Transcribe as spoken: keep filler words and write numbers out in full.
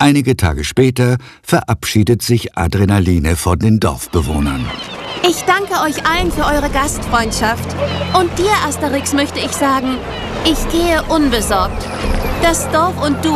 Einige Tage später verabschiedet sich Adrenaline von den Dorfbewohnern. Ich danke euch allen für eure Gastfreundschaft. Und dir, Asterix, möchte ich sagen, ich gehe unbesorgt. Das Dorf und du